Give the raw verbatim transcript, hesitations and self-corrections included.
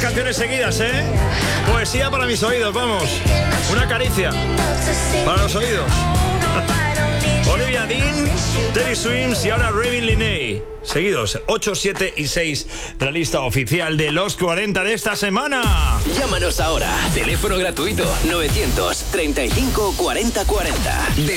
canciones seguidas, ¿eh? Poesía para mis oídos, vamos. Una caricia para los oídos. Olivia Dean, Teddy Swims y ahora Raven Linney. Seguidos, ocho, siete y seis de la lista oficial de los cuarenta de esta semana. Llámanos ahora. Teléfono gratuito novecientos treinta y cinco cuarenta cuarenta.